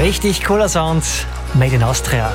Richtig cooler Sound, Made in Austria.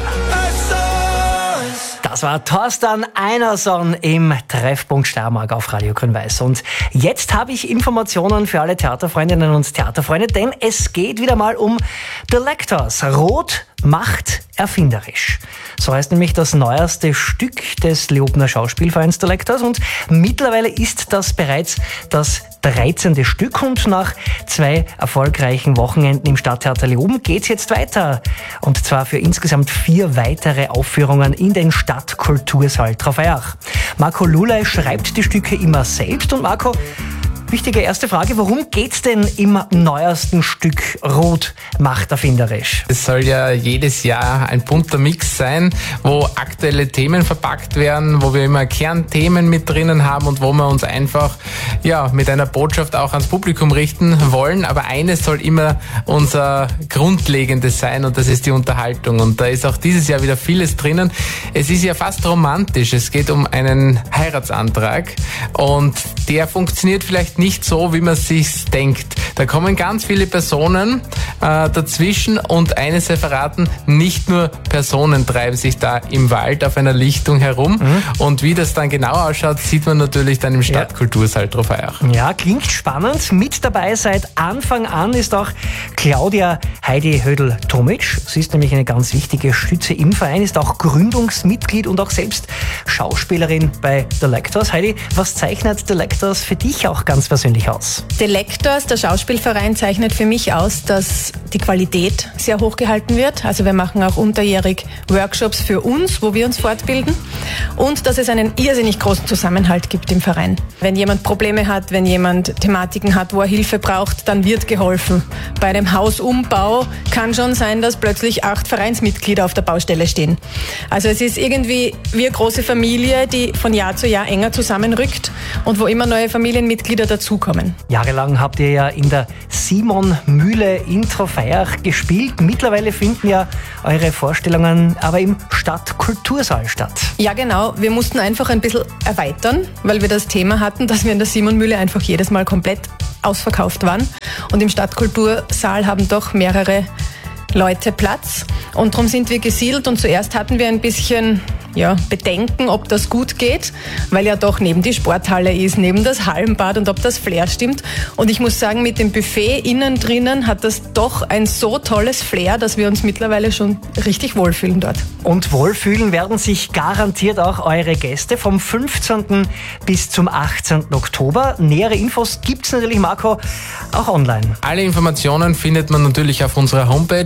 Das war Thorsten Einerson im Treffpunkt Steiermark auf Radio Grün-Weiß. Und jetzt habe ich Informationen für alle Theaterfreundinnen und Theaterfreunde, denn es geht wieder mal um The Lectors. Rot macht erfinderisch. So heißt nämlich das neueste Stück des Leobner Schauspielvereins The Lectors. Und mittlerweile ist das bereits das 13. Stück. Und nach 2 erfolgreichen Wochenenden im Stadttheater Leoben geht's jetzt weiter. Und zwar für insgesamt 4 weitere Aufführungen in den Stadtkultursaal Trofeiach. Marco Lulay schreibt die Stücke immer selbst. Und Marco, wichtige erste Frage, worum geht's denn im neuesten Stück Rot macht erfinderisch? Es soll ja jedes Jahr ein bunter Mix sein, wo aktuelle Themen verpackt werden, wo wir immer Kernthemen mit drinnen haben und wo wir uns einfach mit einer Botschaft auch ans Publikum richten wollen. Aber eines soll immer unser Grundlegendes sein und das ist die Unterhaltung. Und da ist auch dieses Jahr wieder vieles drinnen. Es ist ja fast romantisch. Es geht um einen Heiratsantrag und der funktioniert vielleicht nicht so, wie man sich's denkt. Da kommen ganz viele Personen dazwischen und eines sei verraten, nicht nur Personen treiben sich da im Wald auf einer Lichtung herum. Und wie das dann genau ausschaut, sieht man natürlich dann im Stadtkultursaal Trofeiach. Ja, klingt spannend. Mit dabei seit Anfang an ist auch Claudia Heidi Hödel-Tomic. Sie ist nämlich eine ganz wichtige Stütze im Verein, ist auch Gründungsmitglied und auch selbst Schauspielerin bei The Lectors. Heidi, was zeichnet The Lectors für dich auch ganz persönlich aus? The Lectors, der Schauspielverein, zeichnet für mich aus, dass die Qualität sehr hoch gehalten wird. Also wir machen auch unterjährig Workshops für uns, wo wir uns fortbilden. Und dass es einen irrsinnig großen Zusammenhalt gibt im Verein. Wenn jemand Probleme hat, wenn jemand Thematiken hat, wo er Hilfe braucht, dann wird geholfen. Bei einem Hausumbau kann schon sein, dass plötzlich 8 Vereinsmitglieder auf der Baustelle stehen. Also es ist irgendwie wie eine große Familie, die von Jahr zu Jahr enger zusammenrückt und wo immer neue Familienmitglieder dazukommen. Jahrelang habt ihr ja in der Simon-Mühle in Trofeiach gespielt. Mittlerweile finden ja eure Vorstellungen aber im Stadtkultursaal statt. Ja, genau. Wir mussten einfach ein bisschen erweitern, weil wir das Thema hatten, dass wir in der Simon-Mühle einfach jedes Mal komplett ausverkauft waren. Und im Stadtkultursaal haben doch mehrere Leute Platz. Und darum sind wir gesiedelt. Und zuerst hatten wir ein bisschen Bedenken, ob das gut geht, weil ja doch neben die Sporthalle ist, neben das Hallenbad und ob das Flair stimmt. Und ich muss sagen, mit dem Buffet innen drinnen hat das doch ein so tolles Flair, dass wir uns mittlerweile schon richtig wohlfühlen dort. Und wohlfühlen werden sich garantiert auch eure Gäste vom 15. bis zum 18. Oktober. Nähere Infos gibt's natürlich, Marco, auch online. Alle Informationen findet man natürlich auf unserer Homepage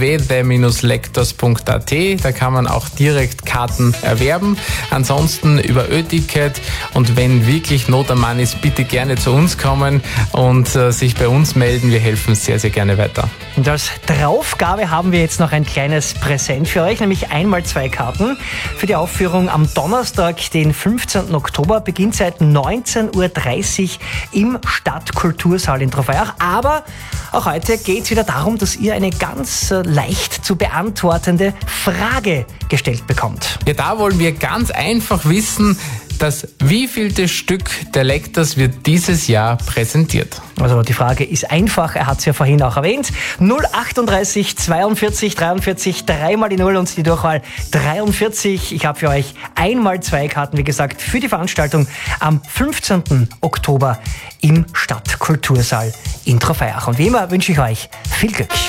www.the-lectors.at. Da kann man auch direkt Karten erwerben. Ansonsten über Ö-Ticket. Und wenn wirklich Not am Mann ist, bitte gerne zu uns kommen und sich bei uns melden. Wir helfen sehr, sehr gerne weiter. Und als Draufgabe haben wir jetzt noch ein kleines Präsent für euch, nämlich einmal 2 Karten für die Aufführung am Donnerstag, den 15. Oktober. Beginnt seit 19.30 Uhr im Stadtkultursaal in Trofeiach. Aber auch heute geht es wieder darum, dass ihr eine ganz leicht zu beantwortende Frage gestellt bekommt. Ja, da wollen wir ganz einfach wissen, das wievielte Stück der Lectors wird dieses Jahr präsentiert? Also die Frage ist einfach, er hat es ja vorhin auch erwähnt. 038 42 43 3 mal die 0 und die Durchwahl 43. Ich habe für euch einmal 2 Karten, wie gesagt, für die Veranstaltung am 15. Oktober im Stadtkultursaal in Trofeiach. Und wie immer wünsche ich euch viel Glück.